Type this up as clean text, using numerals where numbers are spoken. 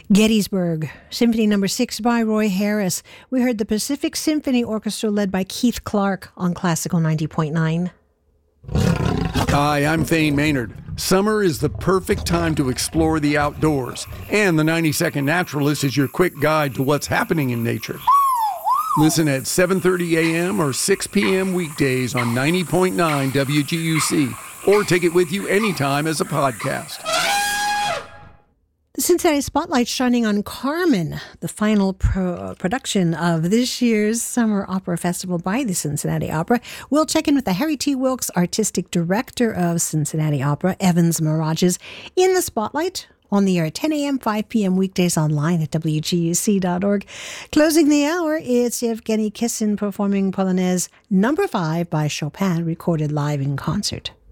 Gettysburg, Symphony No. 6 by Roy Harris. We heard the Pacific Symphony Orchestra led by Keith Clark on Classical 90.9. Hi, I'm Thane Maynard. Summer is the perfect time to explore the outdoors, and the 90-Second Naturalist is your quick guide to what's happening in nature. Listen at 7:30 a.m. or 6 p.m. weekdays on 90.9 WGUC, or take it with you anytime as a podcast. The Cincinnati Spotlight shining on Carmen, the final production of this year's Summer Opera Festival by the Cincinnati Opera. We'll check in with the Harry T. Wilkes, Artistic Director of Cincinnati Opera, Evans Mirages, in the Spotlight on the air at 10 a.m., 5 p.m. weekdays online at WGUC.org. Closing the hour, it's Yevgeny Kissin performing Polonaise No. 5 by Chopin, recorded live in concert.